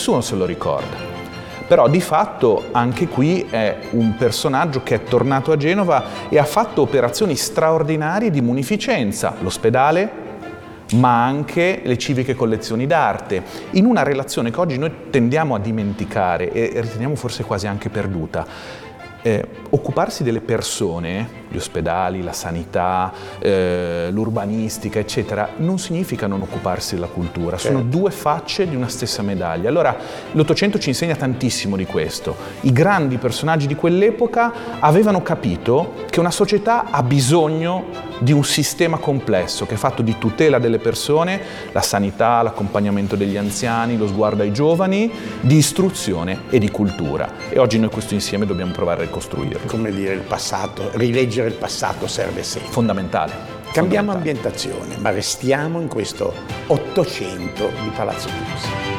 nessuno se lo ricorda. Però di fatto anche qui è un personaggio che è tornato a Genova e ha fatto operazioni straordinarie di munificenza, l'ospedale, ma anche le civiche collezioni d'arte, in una relazione che oggi noi tendiamo a dimenticare e riteniamo forse quasi anche perduta. Occuparsi delle persone, gli ospedali, la sanità, l'urbanistica, eccetera, non significa non occuparsi della cultura, sono due facce di una stessa medaglia. Allora, l'Ottocento ci insegna tantissimo di questo. I grandi personaggi di quell'epoca avevano capito che una società ha bisogno di un sistema complesso che è fatto di tutela delle persone, la sanità, l'accompagnamento degli anziani, lo sguardo ai giovani, di istruzione e di cultura. E oggi noi questo insieme dobbiamo provare a ricostruirlo. Come dire, il passato, rileggere il passato serve sempre. Fondamentale. Cambiamo ambientazione, ma restiamo in questo Ottocento di Palazzo Chigi.